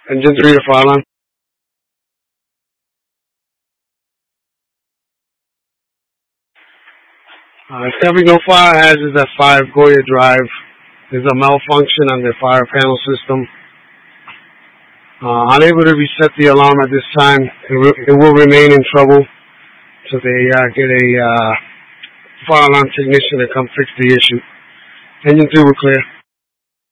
Engine 3 to fire alarm. Seven Fire hazards at 5 Goya Drive. There's a malfunction on the fire panel system. Unable to reset the alarm at this time. It will remain in trouble. So they get a fire alarm technician to come fix the issue. Engine 2 will clear.